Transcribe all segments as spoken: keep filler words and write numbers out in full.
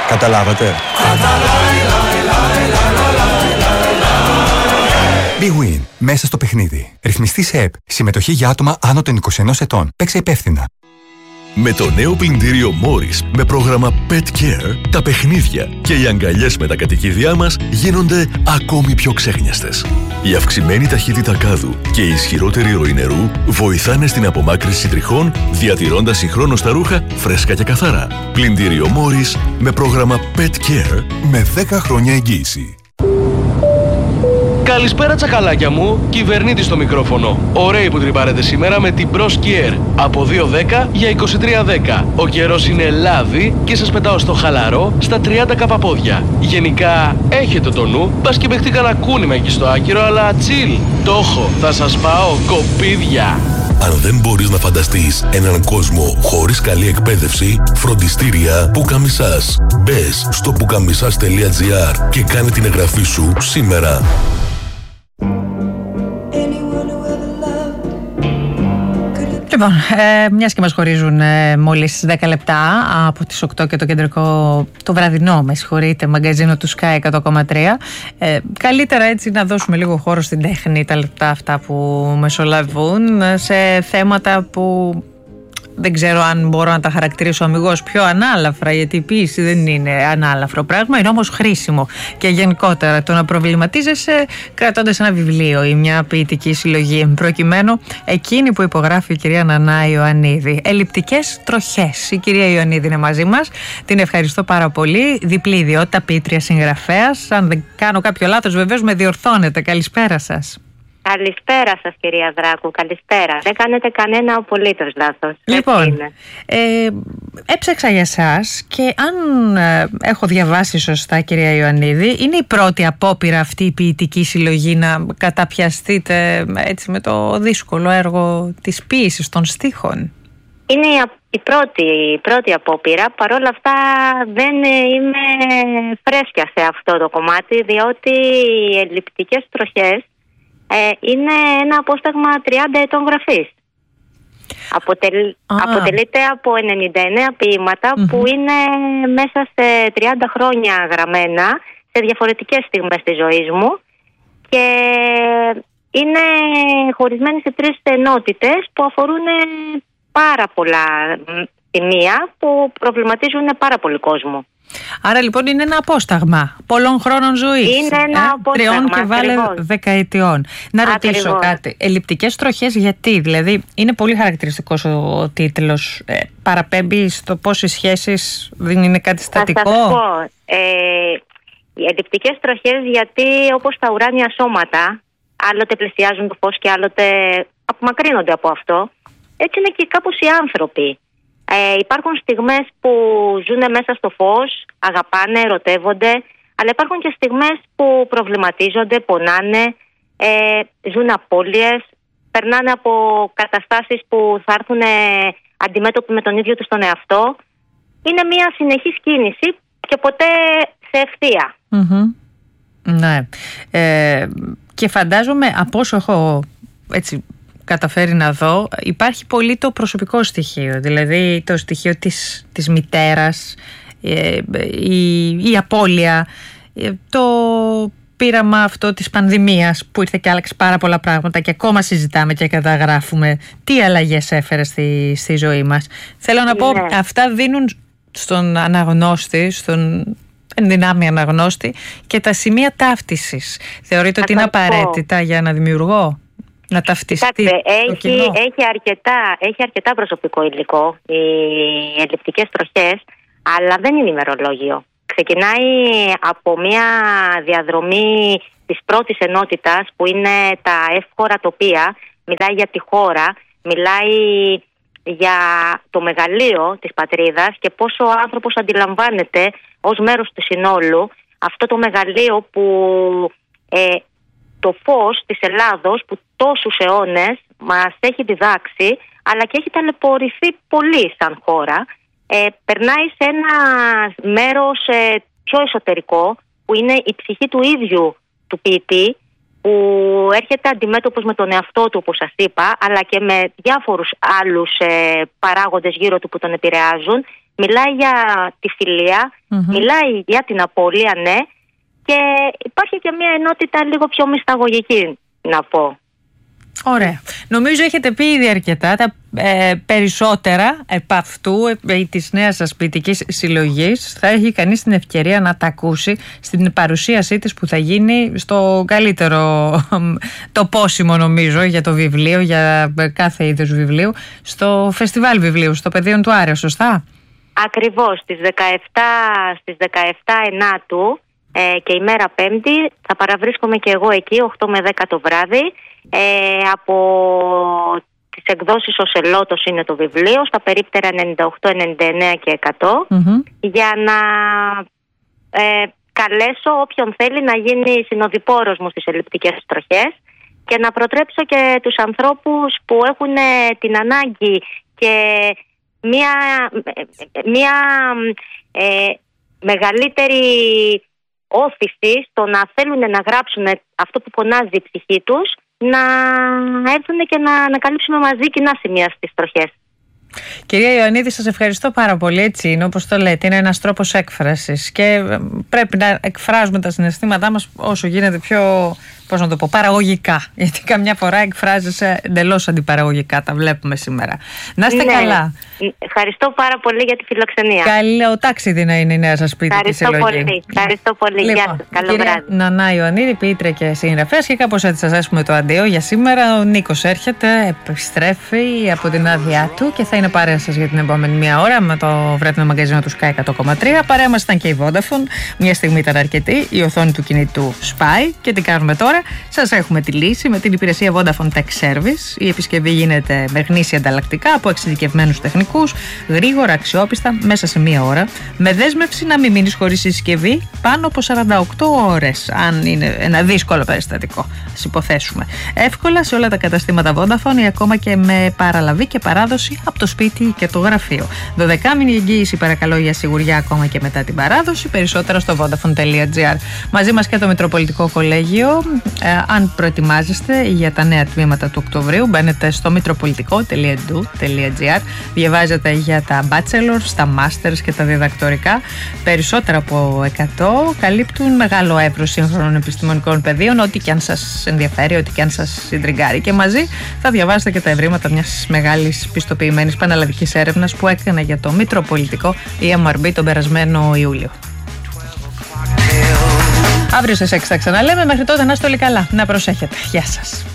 Καταλάβατε? Big Win. Μέσα στο παιχνίδι. Ρυθμιστή σε ΕΠ. Συμμετοχή για άτομα άνω των είκοσι ενός ετών. Παίξε υπεύθυνα. Με το νέο πλυντήριο Morris με πρόγραμμα Pet Care, τα παιχνίδια και οι αγκαλιές με τα κατοικίδια μας γίνονται ακόμη πιο ξέχνιαστες. Η αυξημένη ταχύτητα κάδου και η ισχυρότερη ροή νερού βοηθάνε στην απομάκρυνση τριχών, διατηρώντας συγχρόνως τα ρούχα φρέσκα και καθαρά. Πλυντήριο Morris με πρόγραμμα Pet Care με δέκα χρόνια εγγύηση. Καλησπέρα τσακαλάκια μου, κυβερνήτης στο μικρόφωνο. Ωραίοι που τρυπάρετε σήμερα με την Pro Skier. Από δύο δέκα για είκοσι τρία δέκα. Ο καιρός είναι λάδι και σας πετάω στο χαλαρό στα τριάντα καπαπόδια. Γενικά έχετε το νου, πας και παιχτεί κανένα κούνημα εκεί στο άκυρο, αλλά chill. Το έχω, θα σας πάω κοπίδια. Αν δεν μπορείς να φανταστείς έναν κόσμο χωρίς καλή εκπαίδευση, φροντιστήρια Πουκαμισάς. Μπες στο πουκαμισάς τελεία τζι άρ και κάνε την εγγραφή σου σήμερα. Λοιπόν, ε, μιας και μας χωρίζουν ε, μόλις δέκα λεπτά από τις οκτώ και το κεντρικό, το βραδινό, με συγχωρείτε, μαγκαζίνο του Sky εκατό κόμμα τρία. Ε, καλύτερα έτσι να δώσουμε λίγο χώρο στην τέχνη τα λεπτά αυτά που μεσολαβούν σε θέματα που δεν ξέρω αν μπορώ να τα χαρακτηρίσω αμιγώς πιο ανάλαφρα, γιατί η ποίηση δεν είναι ανάλαφρο πράγμα, είναι όμως χρήσιμο. Και γενικότερα το να προβληματίζεσαι κρατώντας ένα βιβλίο ή μια ποιητική συλλογή, προκειμένου εκείνη που υπογράφει η κυρία Νανά Ιωαννίδη. Ελλειπτικές τροχές. Η κυρία Ιωαννίδη είναι μαζί μας. Την ευχαριστώ πάρα πολύ. Διπλή ιδιότητα, ποιήτρια, συγγραφέας. Αν δεν κάνω κάποιο λάθος, βεβαίως με διορθώνετε. Καλησπέρα σας. Καλησπέρα σας κυρία Δράκου, καλησπέρα. Δεν κάνετε κανένα απολύτως λάθος. Λοιπόν, ε, έψαξα για σας και αν ε, έχω διαβάσει σωστά κυρία Ιωαννίδη, είναι η πρώτη απόπειρα αυτή η ποιητική συλλογή να καταπιαστείτε έτσι με το δύσκολο έργο της ποίησης των στίχων. Είναι η, η, πρώτη, η πρώτη απόπειρα, παρόλα αυτά δεν είμαι φρέσκια σε αυτό το κομμάτι, διότι οι ελλειπτικές τροχές Ε, είναι ένα απόσταγμα τριάντα ετών γραφής. Αποτελ... Αποτελείται από ενενήντα εννέα ποίηματα mm-hmm. που είναι μέσα σε τριάντα χρόνια γραμμένα σε διαφορετικές στιγμές της ζωής μου και είναι χωρισμένοι σε τρεις ενότητες που αφορούν πάρα πολλά σημεία που προβληματίζουν πάρα πολύ κόσμο. Άρα λοιπόν είναι ένα απόσταγμα πολλών χρόνων ζωής. Είναι ένα ε, απόσταγμα. Τριών και βάλε δεκαετιών. Να ρωτήσω Ακριβώς. κάτι. Ελλειπτικές τροχές γιατί? Δηλαδή είναι πολύ χαρακτηριστικός ο, ο τίτλος. Ε, παραπέμπει στο πώς οι σχέσεις δεν είναι κάτι στατικό. Θα σας πω. Ε, οι ελλειπτικές τροχές γιατί όπως τα ουράνια σώματα άλλοτε πλησιάζουν το φως και άλλοτε απομακρύνονται από αυτό, έτσι είναι και κάπως οι άνθρωποι. Ε, υπάρχουν στιγμές που ζουν μέσα στο φως, αγαπάνε, ερωτεύονται, αλλά υπάρχουν και στιγμές που προβληματίζονται, πονάνε, ε, ζουν απώλειες, περνάνε από καταστάσεις που θα έρθουν αντιμέτωποι με τον ίδιο τους τον εαυτό. Είναι μια συνεχής κίνηση και ποτέ σε ευθεία. Mm-hmm. Ναι. Ε, και φαντάζομαι από όσο έχω έτσι καταφέρει να δω, υπάρχει πολύ το προσωπικό στοιχείο, δηλαδή το στοιχείο της, της μητέρας, ε, η, η απώλεια, ε, το πείραμα αυτό της πανδημίας που ήρθε και άλλαξε πάρα πολλά πράγματα και ακόμα συζητάμε και καταγράφουμε τι αλλαγές έφερε στη, στη ζωή μας. Θέλω να πω, ναι. Αυτά δίνουν στον αναγνώστη, στον ενδυνάμει αναγνώστη και τα σημεία ταύτισης. Θεωρείτε ότι είναι απαραίτητα για να δημιουργώ? Να ταυτιστεί. Κοιτάξτε, έχει, έχει, αρκετά, έχει αρκετά προσωπικό υλικό, οι ελλειπτικές τροχές, αλλά δεν είναι ημερολόγιο. Ξεκινάει από μια διαδρομή της πρώτης ενότητας που είναι τα εύχωρα τοπία, μιλάει για τη χώρα, μιλάει για το μεγαλείο της πατρίδας και πόσο ο άνθρωπος αντιλαμβάνεται ως μέρος του συνόλου αυτό το μεγαλείο που ε, το φως της Ελλάδος που τόσους αιώνες μας έχει διδάξει αλλά και έχει ταλαιπωρηθεί πολύ σαν χώρα, ε, περνάει σε ένα μέρος ε, πιο εσωτερικό που είναι η ψυχή του ίδιου του ποιητή, που έρχεται αντιμέτωπος με τον εαυτό του όπως σας είπα, αλλά και με διάφορους άλλους ε, παράγοντες γύρω του που τον επηρεάζουν, μιλάει για τη φιλία, mm-hmm. μιλάει για την απώλεια, ναι, και υπάρχει και μια ενότητα λίγο πιο μυσταγωγική, να πω. Ωραία. Νομίζω έχετε πει ήδη αρκετά. Τα ε, περισσότερα επ' αυτού ε, της νέας σας ποιητικής συλλογής θα έχει κανείς την ευκαιρία να τα ακούσει στην παρουσίασή της που θα γίνει στο καλύτερο τοπόσιμο, νομίζω, για το βιβλίο, για κάθε είδους βιβλίου, στο Φεστιβάλ Βιβλίου, στο Παιδείον του Άρεο, σωστά? Ακριβώς, στις δεκαεπτά, στις δεκαεπτά Ενάτου ε, και ημέρα Πέμπτη θα παραβρίσκομαι και εγώ εκεί, οκτώ με δέκα το βράδυ. Ε, από τις εκδόσεις ο Σελότος είναι το βιβλίο, στα περίπτερα ενενήντα οκτώ, ενενήντα εννέα και εκατό, mm-hmm. για να ε, καλέσω όποιον θέλει να γίνει συνοδοιπόρος μου στις ελλειπτικές τροχές και να προτρέψω και τους ανθρώπους που έχουν την ανάγκη και μια, μια ε, μεγαλύτερη όθηση στο να θέλουν να γράψουν αυτό που φωνάζει η ψυχή τους, να έρθουν και να ανακαλύψουμε μαζί κοινά σημεία στις τροχές. Κυρία Ιωαννίδη, σας ευχαριστώ πάρα πολύ. Έτσι είναι, όπως το λέτε, είναι ένας τρόπος έκφρασης και πρέπει να εκφράζουμε τα συναισθήματά μας όσο γίνεται πιο, πώς να το πω, παραγωγικά. Γιατί καμιά φορά εκφράζεσαι εντελώς αντιπαραγωγικά, τα βλέπουμε σήμερα. Να είστε ναι, καλά. Ευχαριστώ πάρα πολύ για τη φιλοξενία. Καλό ταξίδι να είναι η νέα σας ποιητική συλλογή. Πολύ. Ευχαριστώ πολύ. Λοιπόν, γεια σας. Καλό κυρία βράδυ. Νανά Ιωαννίδη, ποιήτρια και συγγραφέας, και κάπως έτσι σας έσουμε το αντίο για σήμερα. Ο Νίκος έρχεται, επιστρέφει από την άδειά του και θα είναι παρέα σας για την επόμενη μία ώρα με το βράδυνο μαγκαζίνο του Sky εκατό κόμμα τρία. Παρέα μας ήταν και η Vodafone. Μια στιγμή ήταν αρκετή. Η οθόνη του κινητού σπάει. Και τι κάνουμε τώρα? Σας έχουμε τη λύση με την υπηρεσία Vodafone Tech Service. Η επισκευή γίνεται με γνήσια ανταλλακτικά από εξειδικευμένους τεχνικούς, γρήγορα, αξιόπιστα, μέσα σε μία ώρα. Με δέσμευση να μην μείνεις χωρίς συσκευή πάνω από σαράντα οκτώ ώρες, αν είναι ένα δύσκολο περιστατικό. Ας υποθέσουμε. Εύκολα σε όλα τα καταστήματα Vodafone ή ακόμα και με παραλαβή και παράδοση από το σπίτι και το γραφείο. δωδεκάμηνη εγγύηση, παρακαλώ, για σιγουριά ακόμα και μετά την παράδοση. Περισσότερα στο vodafone τελεία gr. Μαζί μας και το Μητροπολιτικό Κολέγιο. Ε, αν προετοιμάζεστε για τα νέα τμήματα του Οκτωβρίου, μπαίνετε στο μητροπολιτικό τελεία e d u τελεία gr. Διαβάζετε για τα bachelors, τα masters και τα διδακτορικά. Περισσότερα από εκατό καλύπτουν μεγάλο εύρος σύγχρονων επιστημονικών πεδίων, ό,τι και αν σας ενδιαφέρει, ό,τι και αν σας συντριγκάρει. Και μαζί θα διαβάσετε και τα ευρήματα μιας μεγάλης πιστοποιημένης πανελλαδικής έρευνας που έκανε για το Μητροπολιτικό η εμ αρ μπι τον περασμένο Ιούλιο. Αύριο στις έξι θα ξαναλέμε. Μέχρι τότε να είστε όλοι καλά. Να προσέχετε. Γεια σας.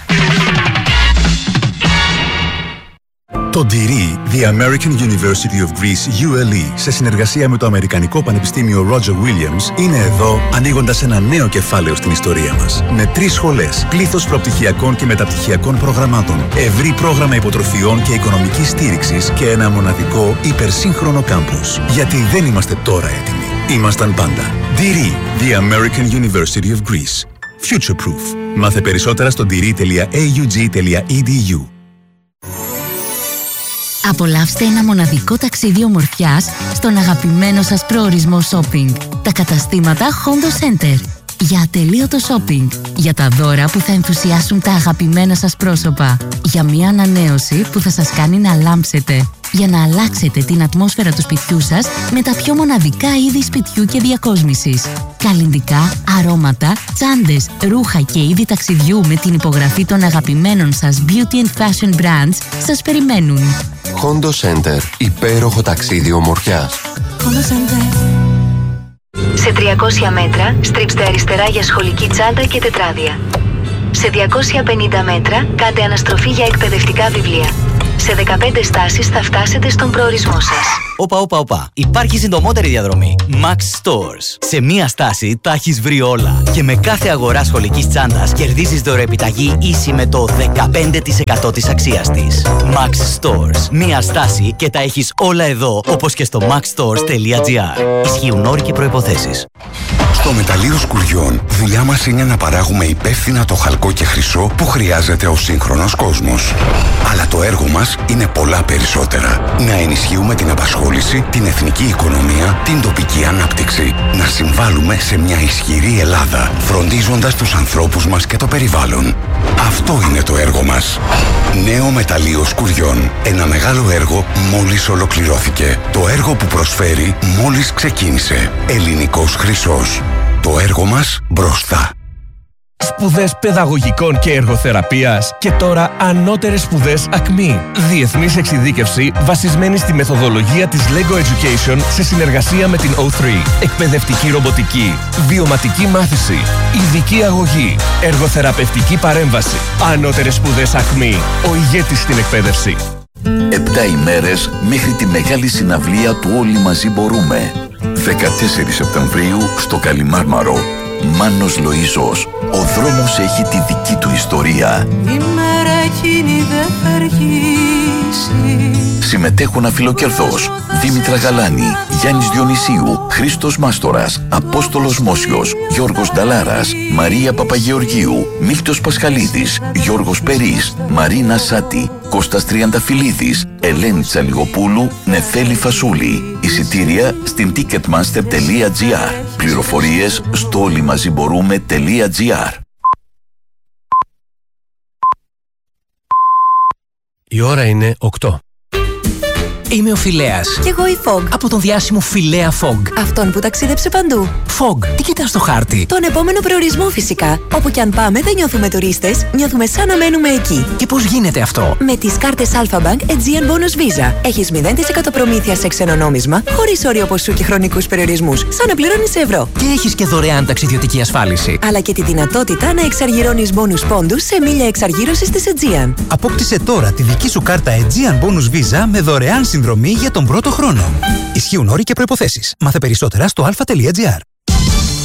Το ντι αρ ι, The American University of Greece, γιου ελ ι, σε συνεργασία με το Αμερικανικό Πανεπιστήμιο Roger Williams, είναι εδώ ανοίγοντας ένα νέο κεφάλαιο στην ιστορία μας. Με τρεις σχολές, πλήθος προπτυχιακών και μεταπτυχιακών προγραμμάτων, ευρύ πρόγραμμα υποτροφιών και οικονομικής στήριξης και ένα μοναδικό υπερσύγχρονο κάμπους. Γιατί δεν είμαστε τώρα έτοιμοι. Ήμασταν πάντα. ντι αρ ι, The American University of Greece. Future Proof. Μάθε περισσότερα στο ντι αρ ι τελεία έι γιου τζι τελεία ι ντι γιου. Απολαύστε ένα μοναδικό ταξίδι ομορφιάς στον αγαπημένο σας προορισμό shopping. Τα καταστήματα Hondo Center. Για ατελείωτο shopping. Για τα δώρα που θα ενθουσιάσουν τα αγαπημένα σας πρόσωπα. Για μια ανανέωση που θα σας κάνει να λάμψετε. Για να αλλάξετε την ατμόσφαιρα του σπιτιού σας με τα πιο μοναδικά είδη σπιτιού και διακόσμησης. Καλλυντικά, αρώματα, τσάντες, ρούχα και είδη ταξιδιού με την υπογραφή των αγαπημένων σας beauty and fashion brands σας περιμένουν. Hondo Center. Υπέροχο ταξίδι ομορφιάς. Hondo Center. Σε τριακόσια μέτρα στρίψτε αριστερά για σχολική τσάντα και τετράδια. Σε διακόσια πενήντα μέτρα κάντε αναστροφή για εκπαιδευτικά βιβλία. Σε δεκαπέντε στάσεις θα φτάσετε στον προορισμό σας. Όπα, όπα, όπα. Υπάρχει συντομότερη διαδρομή. Max Stores. Σε μία στάση τα έχεις βρει όλα. Και με κάθε αγορά σχολικής τσάντας κερδίζεις δωρεοεπιταγή ίση με το δεκαπέντε τοις εκατό της αξίας της. Max Stores. Μία στάση και τα έχεις όλα εδώ, όπως και στο max stores τελεία gr. Ισχύουν όροι και προϋποθέσεις. Στο μεταλλείο Σκουριών, δουλειά μας είναι να παράγουμε υπεύθυνα το χαλκό και χρυσό που χρειάζεται ο σύγχρονος κόσμος. Αλλά το έργο μας είναι πολλά περισσότερα. Να ενισχύουμε την απασχόληση, την εθνική οικονομία, την τοπική ανάπτυξη. Να συμβάλλουμε σε μια ισχυρή Ελλάδα, φροντίζοντας τους ανθρώπους μας και το περιβάλλον. Αυτό είναι το έργο μας. Νέο μεταλλείο Σκουριών. Ένα μεγάλο έργο μόλις ολοκληρώθηκε. Το έργο που προσφέρει μόλις ξεκίνησε. Ελληνικός χρυσός. Το έργο μας μπροστά. Σπουδές παιδαγωγικών και εργοθεραπείας και τώρα ανώτερες σπουδές ΑΚΜΗ. Διεθνής εξειδίκευση βασισμένη στη μεθοδολογία της Lego Education σε συνεργασία με την ο θρι. Εκπαιδευτική ρομποτική, βιωματική μάθηση, ειδική αγωγή, εργοθεραπευτική παρέμβαση. Ανώτερες σπουδές ΑΚΜΗ. Ο ηγέτης στην εκπαίδευση. Επτά ημέρες μέχρι τη μεγάλη συναυλία του Όλοι Μαζί Μπορούμε. δεκατέσσερις Σεπτεμβρίου στο Καλιμάρμαρο. Μάνος Λοΐζος. Ο δρόμος έχει τη δική του ιστορία. Η μέρα εκείνη δεν θα αργήσει. Συμμετέχουν Αφιλοκερθός, Δήμητρα Γαλάνη, Γιάννης Διονυσίου, Χρήστος Μάστορας, Απόστολος Μόσιος, Γιώργος Νταλάρας, Μαρία Παπαγεωργίου, Μίλτος Πασχαλίδης, Γιώργος Περής, Μαρίνα Σάτη, Κώστας Τριανταφυλλίδης, Ελένη Τσαλιγοπούλου, Νεφέλη Φασούλη. Εισιτήρια στην ticketmaster τελεία gr. Πληροφορίες στο όλοιμαζιμπορούμε τελεία gr. Η ώρα είναι οκτώ. Είμαι ο Φιλέας. Κι εγώ η Fog. Από τον διάσημο Φιλέα Fog. Αυτόν που ταξίδεψε παντού. Fog, τι κοιτάς στο χάρτη? Τον επόμενο προορισμό φυσικά. Όπου κι αν πάμε δεν νιώθουμε τουρίστες, νιώθουμε σαν να μένουμε εκεί. Και πώς γίνεται αυτό? Με τις κάρτες Alpha Bank Aegean Bonus Visa. Έχεις μηδέν τοις εκατό προμήθεια σε ξένο νόμισμα, χωρίς όριο ποσού και χρονικούς περιορισμούς, σαν να πληρώνεις σε ευρώ. Και έχεις και δωρεάν ταξιδιωτική ασφάλιση. Αλλά και τη δυνατότητα να εξαργυρώνεις bonus πόντους σε μίλια εξαργύρωσης της Aegean. Απόκτησε τώρα τη δική σου κάρτα Aegean Bonus Visa με δωρεάν συνδρομή για τον πρώτο χρόνο. Ισχύουν όροι και προϋποθέσεις. Μάθε περισσότερα στο αλφα τελεία τζι άρ.